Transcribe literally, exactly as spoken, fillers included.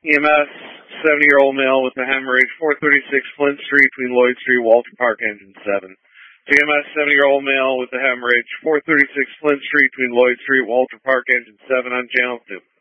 E M S, seventy-year-old male with a hemorrhage, four thirty-six Flint Street between Lloyd Street, Walter Park, engine seven. E M S, seventy-year-old male with a hemorrhage, four thirty-six Flint Street between Lloyd Street, Walter Park, engine seven on channel two.